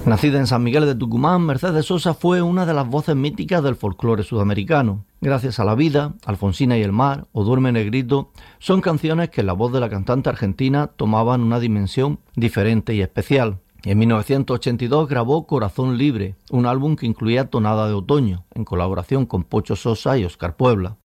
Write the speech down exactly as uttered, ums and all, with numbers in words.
Nacida en San Miguel de Tucumán, Mercedes Sosa fue una de las voces míticas del folclore sudamericano. Gracias a la vida, Alfonsina y el mar o Duerme Negrito son canciones que en la voz de la cantante argentina tomaban una dimensión diferente y especial. En mil novecientos ochenta y dos grabó Corazón Libre, un álbum que incluía Tonada de Otoño, en colaboración con Pocho Sosa y Oscar Puebla.